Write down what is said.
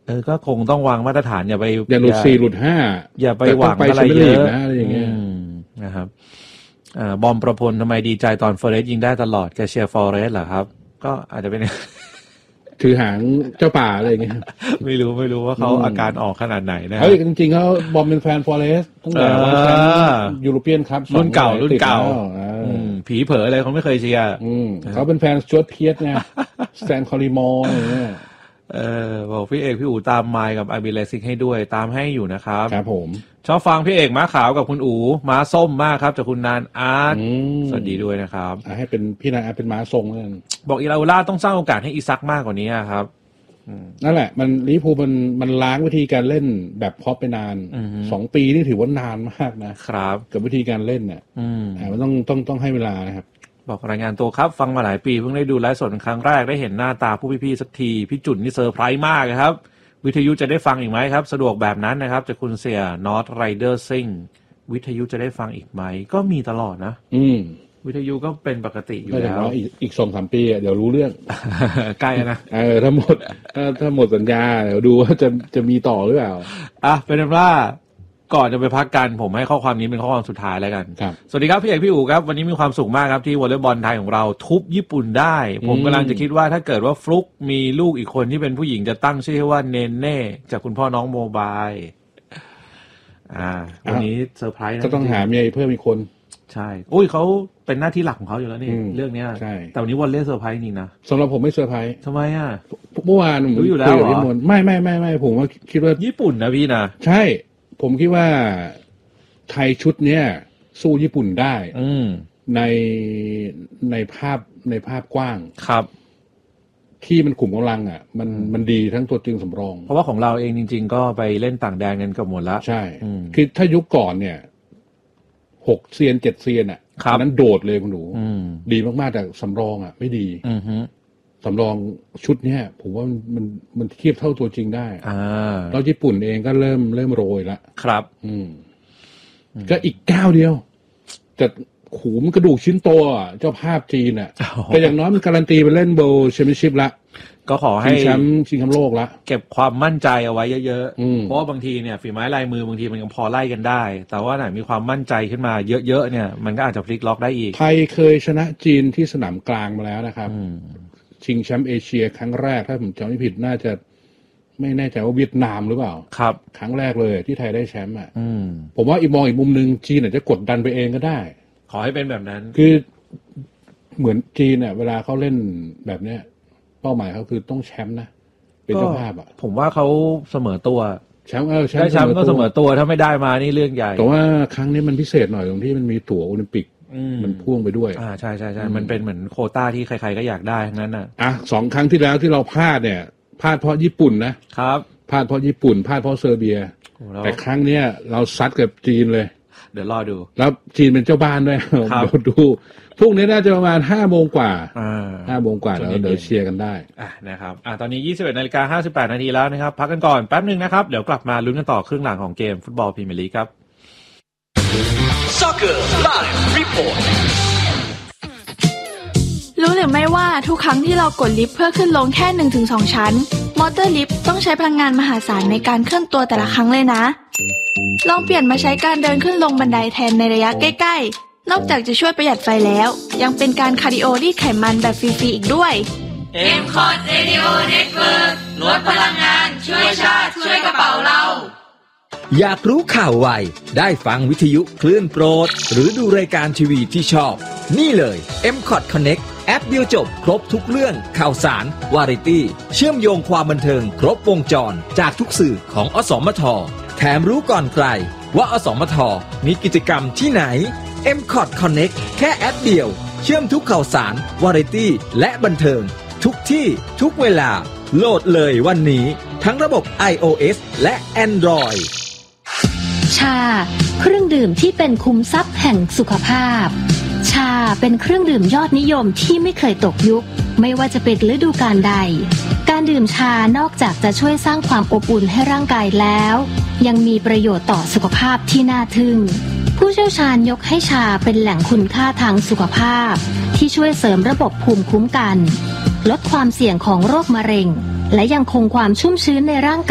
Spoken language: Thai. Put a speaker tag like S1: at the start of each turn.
S1: ก็คงต้องวางมาตรฐานอย่า
S2: หลุด4หลุด5
S1: อย่าไปหวังอะไรเยอะ
S2: นะอะไรอย่างเงี้ย
S1: นะครับบอมประพลทำไมดีใจตอนฟอเรสต์ยิงได้ตลอดแกเชียร์ฟอเรสต์เหรอครับก็อาจจะเป็น
S2: ถือหางเจ้าป่าอะไรอย่างเงี้ย
S1: ไม่รู้ว่าเขาอาการออกขนาดไหนนะ
S2: จริงๆเขาบอมเป็นแฟนฟอเรสต์ตั้งแต่ว่าแชมป์ยูโรเปียนคัพ
S1: รุ่นเก่าผีเผลออะไรเขาไม่เคยเชียร์
S2: เขาเป็นแฟนสจ๊วตเพียร์ไงสแตนคอริมอร์อะไรเงี้ย
S1: บอกพี่เอกพี่อู๋ตามไมค์กับอาร์บิเลซิกให้ด้วยตามให้อยู่นะครับ
S2: ครับผม
S1: ชอบฟังพี่เอกม้าขาวกับคุณอู๋ม้าส้มมากครับจากคุณนานอาร์ตสวัสดีด้วยนะครับ
S2: ให้เป็นพี่นานอาร์ตเป็นม้าทรงเลย
S1: บอกอิราอูล่าต้องสร้างโอกาสให้อีซักมากกว่านี้ครับ
S2: นั่นแหละมันลิเวอร์พูลมันล้างวิธีการเล่นแบบพอปไปนาน2 ปีนี่ถือว่านานมากนะครับกับวิธีการเล่นเนี่ยมันต้องให้เวลานะครับ
S1: บอกรายงานตัวครับฟังมาหลายปีเพิ่งได้ดูไลฟ์สดครั้งแรกได้เห็นหน้าตาผู้พี่ๆสักทีพี่จุ๋นนี่เซอร์ไพรส์มากเลยครับวิทยุจะได้ฟังอีกไหมครับสะดวกแบบนั้นนะครับจากคุณเสี่ยนอตไรเดอร์ซิงวิทยุจะได้ฟังอีกไหมก็มีตลอดนะวิทยุก็เป็นปกติอยู่แล้ว
S2: อีก 2-3 ปีเดี๋ยวรู้เรื่อง
S1: ใกล้นะ
S2: ถ้าหมดสัญญาเดี๋ยวดูว่าจะมีต่อหรือเปล่า
S1: เป็นว่าก่อนจะไปพักกันผมให้ข้อความนี้เป็นข้อความสุดท้ายแล้วกันสวัสดีครับพี่เอกพี่อู๋ครับวันนี้มีความสุขมากครับที่วอลเลย์บอลไทยของเราทุบญี่ปุ่นได้ผมกำลังจะคิดว่าถ้าเกิดว่าฟลุกมีลูกอีกคนที่เป็นผู้หญิงจะตั้งชื่อว่าเนเน่จากคุณพ่อน้องโมบายวันนี้เซอร์ไพรส์นะ
S2: ก็ต้องหาเมียเพิ่มอีกคน
S1: ใช่อุ้ยเขาเป็นหน้าที่หลักของเขาอยู่แล้วนี่เรื่องนี้
S2: ใช่
S1: แต่วันนี้วอลเลย์เซอร์ไพรส์จริงนะ
S2: สำหรับผมไม่เซอร์ไพรส์
S1: ทำไม
S2: เมื่อวานผม
S1: รู้อยู่แล้วเหรอ
S2: ไม่ผมว่าคิดว่า
S1: ญี่ปุ่นนะพี่นะ
S2: ใช่ผมคิดว่าไทยชุดเนี้ยสู้ญี่ปุ่นได้ในภาพกว้าง
S1: ครับ
S2: ที่มันกลุ่มกำลังมันดีทั้งตัวจริงสำรอง
S1: เพราะว่าของเราเองจริงๆก็ไปเล่นต่างแดนกันกับหมดละ
S2: ใช่คือถ้ายุคก่อนเนี่ย6 เซียน 7 เซียนนั้นโดดเลยคุณหนูดีมากๆแต่สำรองไม่ดีสำรองชุดเนี้ยผมว่ามันเทียบเท่าตัวจริงได้แล้วญี่ปุ่นเองก็เริ่มโรยละ
S1: ครับ
S2: ก็อีก9 เดียวแต่ขู่มันกระดูกชิ้นโตเจ้าภาพจีนแต่อย่างน้อยมันการันตีไปเล่นโบว์แชมเปี้ยนชิพละ
S1: ก็ขอให้
S2: ชิงแชมป์โลกละ
S1: เก็บความมั่นใจเอาไว้เยอะๆเพราะว่าบางทีเนี่ยฝีไม้ลายมือบางทีมันยังพอไล่กันได้แต่ว่าไหนมีความมั่นใจขึ้นมาเยอะๆเนี่ยมันก็อาจจะพลิกล็อกได้อีก
S2: ไทยเคยชนะจีนที่สนามกลางมาแล้วนะครับชิงแชมป์เอเชียครั้งแรกถ้าผมจำไม่ผิดน่าจะไม่แน่ใจว่าเวียดนามหรือเปล่า
S1: ครับ
S2: ครั้งแรกเลยที่ไทยได้แชมป์ผมว่าอีกมุมนึงจีนอาจจะกดดันไปเองก็ได้
S1: ขอให้เป็นแบบนั้น
S2: คือเหมือนจีนเวลาเขาเล่นแบบเนี้ยเป้าหมายเขาคือต้องแชมป์นะเป็นเจ้าภาพ
S1: ผมว่าเขาเสมอตัว
S2: แชมป์
S1: ได้แชมป์ก็เสมอตัวถ้าไม่ได้มานี่เรื่องใหญ่
S2: แต่ว่าครั้งนี้มันพิเศษหน่อยตรงที่มันมีตั๋วโอลิมปิกมันพ่วงไปด้วย
S1: ใช่มันเป็นเหมือนโควต้าที่ใครๆก็อยากได้ทั้งนั้น
S2: 2 ครั้งที่แล้วที่เราพลาดเนี่ยพลาดเพราะญี่ปุ่นนะครับพลาดเพราะญี่ปุ่นพลาดเพราะเซอร์เบียแต่ครั้งเนี้ยเราซัดกับจีนเลย
S1: เดี๋ยวรอดู
S2: แล้วจีนเป็นเจ้าบ้านด้วยเดี๋ยวดูพรุ่งนี้น่าจะประมาณ 5 โมงกว่า5 โมงกว่าแล้วเดี๋ยวเชียร์กันได้
S1: นะครับตอนนี้ 21:58 นาทีแล้วนะครับพักกันก่อนแป๊บนึงนะครับเดี๋ยวกลับมาลุ้นกันต่อครึ่งหลังของเกมฟุตบอลพรีเมียร์ลีกครับ
S3: Soccer Live Report
S4: รู้หรือไม่ว่าทุกครั้งที่เรากดลิฟต์เพื่อขึ้นลงแค่ 1-2 ชั้นมอเตอร์ลิฟต์ต้องใช้พลังงานมหาศาลในการเคลื่อนตัวแต่ละครั้งเลยนะลองเปลี่ยนมาใช้การเดินขึ้นลงบันไดแทนในระยะใกล้ๆนอกจากจะช่วยประหยัดไฟแล้วยังเป็นการคาร์ดิโอรีดไขมันแบบฟรีๆอีกด้วย
S3: M-Cot Radio Network ลดพลังงานช่วยชาติช่วยกระเป๋าเรา
S5: อยากรู้ข่าวไวได้ฟังวิทยุคลื่นโปรดหรือดูรายการทีวีที่ชอบนี่เลย M-Cot Connect แอปเดียวจบครบทุกเรื่องข่าวสารวาไรตี้เชื่อมโยงความบันเทิงครบวงจรจากทุกสื่อของอสมทแถมรู้ก่อนใครว่าอสมทมีกิจกรรมที่ไหน M-Cot Connect แค่แอปเดียวเชื่อมทุกข่าวสารวาไรตี้และบันเทิงทุกที่ทุกเวลาโหลดเลยวันนี้ทั้งระบบ iOS และ Android
S6: ชาเครื่องดื่มที่เป็นคุ้มทรัพย์แห่งสุขภาพชาเป็นเครื่องดื่มยอดนิยมที่ไม่เคยตกยุคไม่ว่าจะเป็นฤดูกาลใดการดื่มชานอกจากจะช่วยสร้างความอบอุ่นให้ร่างกายแล้วยังมีประโยชน์ต่อสุขภาพที่น่าทึ่งผู้เชี่ยวชาญยกให้ชาเป็นแหล่งคุณค่าทางสุขภาพที่ช่วยเสริมระบบภูมิคุ้มกันลดความเสี่ยงของโรคมะเร็งและยังคงความชุ่มชื้นในร่างกาย